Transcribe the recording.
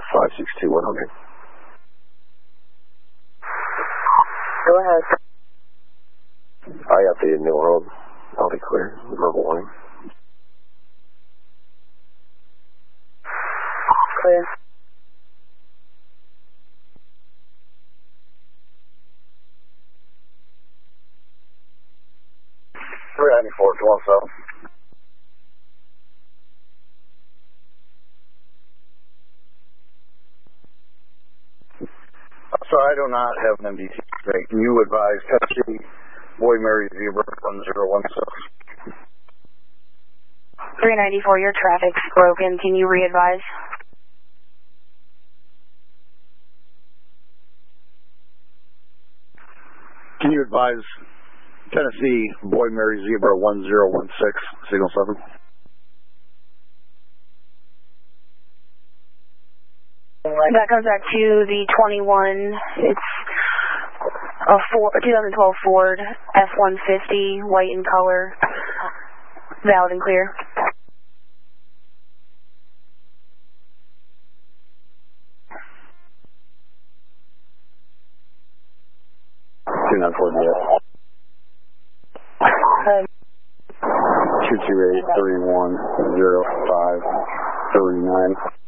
562-100. Go ahead. I updated Mill Road. I'll be clear. Verbal warning. Clear. Sorry, I do not have an MDT today. Can you advise Tennessee Boy Mary Zebra 1016? 394, your traffic's broken. Can you re-advise? Can you advise Tennessee Boy Mary Zebra 1016, signal 7? That comes back to the 21. It's a 2012 Ford F-150, white in color, valid and clear. Not 228-3105-39.